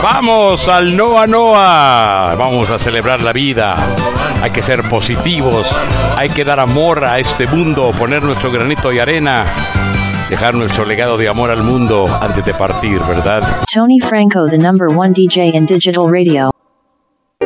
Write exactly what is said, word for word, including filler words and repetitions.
Vamos al Noa Noa. Vamos a celebrar la vida. Hay que ser positivos. Hay que dar amor a este mundo. Poner nuestro granito de arena. Dejar nuestro legado de amor al mundo antes de partir, ¿verdad? Tony Franco, the number one D J in digital radio.